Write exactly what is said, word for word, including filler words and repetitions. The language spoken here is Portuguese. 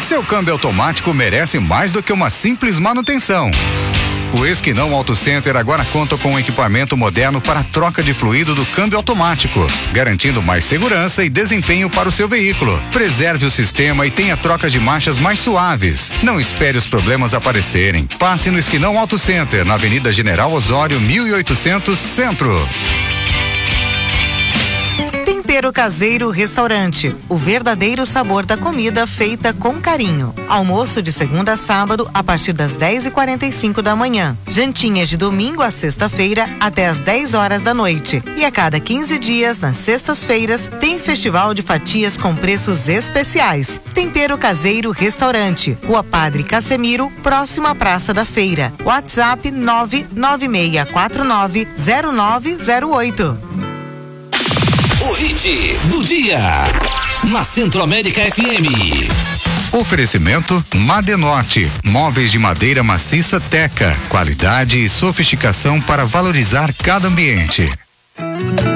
Seu câmbio automático merece mais do que uma simples manutenção. O Esquinão Auto Center agora conta com um equipamento moderno para troca de fluido do câmbio automático, garantindo mais segurança e desempenho para o seu veículo. Preserve o sistema e tenha trocas de marchas mais suaves. Não espere os problemas aparecerem. Passe no Esquinão Auto Center, na Avenida General Osório, mil e oitocentos, Centro. Tempero Caseiro Restaurante, o verdadeiro sabor da comida feita com carinho. Almoço de segunda a sábado a partir das dez e quarenta e cinco da manhã. Jantinhas de domingo a sexta-feira até as dez horas da noite. E a cada quinze dias, nas sextas-feiras, tem festival de fatias com preços especiais. Tempero Caseiro Restaurante, Rua Padre Casemiro, próximo à Praça da Feira. WhatsApp nove nove seis quatro nove zero nove zero oito. O hit do dia na Centro-América F M. Oferecimento Madenorte, móveis de madeira maciça Teca, qualidade e sofisticação para valorizar cada ambiente.